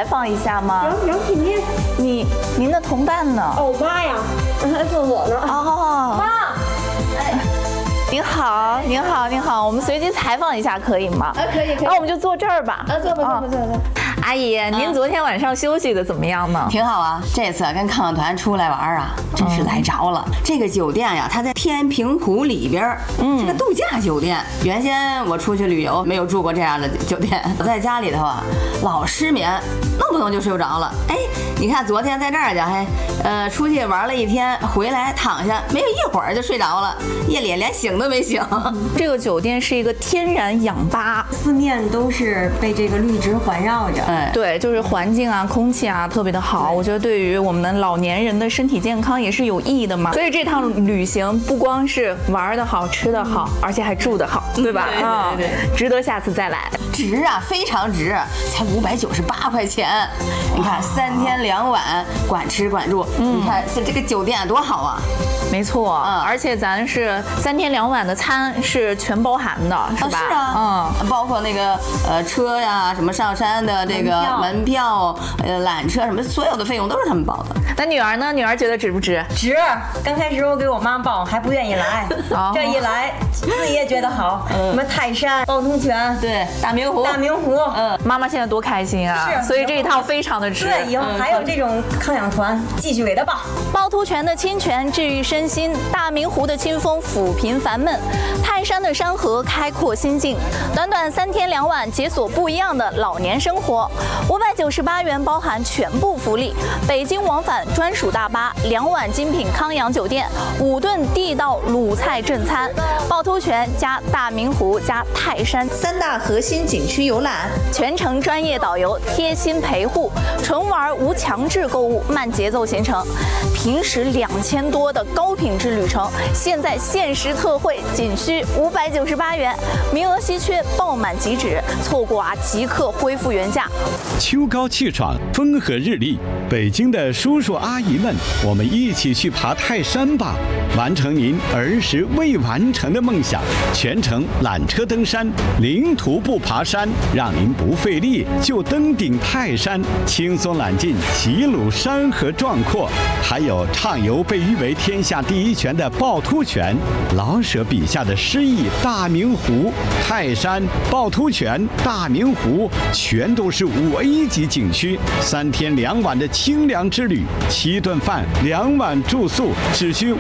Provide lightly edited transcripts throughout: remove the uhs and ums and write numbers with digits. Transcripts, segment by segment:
采访一下吗？ 有肯定。 您的同伴呢？ 哦，我妈呀，还问我呢。 哦， 妈， 您好，您好，您好，我们随机采访一下可以吗？ 可以。 那我们就坐这儿吧。 坐吧。 阿姨，您昨天晚上休息的怎么样呢？ 挺好啊，这次跟康乐团出来玩啊，真是来着了。这个酒店呀，它在天平湖里边，是个度假酒店。原先我出去旅游没有住过这样的酒店，我在家里头啊老失眠，弄不弄就睡不着了。哎，你看昨天在这儿还出去玩了一天，回来躺下没有一会儿就睡着了，夜里连醒都没醒。 这个酒店是一个天然氧吧， 四面都是被这个绿植环绕着。 对，就是环境啊、空气啊特别的好，我觉得对于我们的老年人的身体健康也是有意义的嘛。所以这趟旅行不光是玩的好、吃的好，而且还住的好，对吧？ 对， 值得下次再来。 值啊，非常值，才598块钱。你看3天2晚，管吃管住。你看这个酒店多好啊！ 没错，而且咱是3天2晚的餐是全包含的，是吧？ 是啊，包括那个车呀，什么上山的这个门票，缆车什么，所有的费用都是他们包的。 那女儿呢？女儿觉得值不值？ 值。刚开始我给我妈报，还不愿意来，这一来自己也觉得好。什么泰山、趵突泉， 对，大明湖。 妈妈现在多开心啊！ 是， 所以这一趟非常的值。 对，以后还有这种康养团，继续给他报。 趵突泉的清泉治愈身心，大明湖的清风抚平烦闷，泰山的山河开阔心境。短短3天2晚，解锁不一样的老年生活。598元包含全部福利，北京往返专属大巴，2晚精品康养酒店，5顿地道鲁菜正餐，趵突泉加大明湖加泰山3大核心景区游览，全程专业导游贴心陪护，纯玩无强制购物，慢节奏行程。平时2000多的高品质旅程，现在限时特惠，仅需598元，名额稀缺，爆满即止，错过即刻恢复原价。 秋高气爽，风和日丽，北京的叔叔阿姨们，我们一起去爬泰山吧，完成您儿时未完成的梦想。全程缆车登山，零徒步爬山，让您不费力就登顶泰山，轻松揽尽齐鲁山河壮阔。还有畅游被誉为天下第一泉的趵突泉，老舍笔下的诗意大明湖、泰山、趵突泉、大明湖，全都是5A级景区。3天2晚的清凉之旅，7顿饭2晚住宿，只需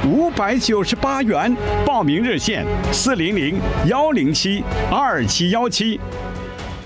598元。报名热线：400-107-2717。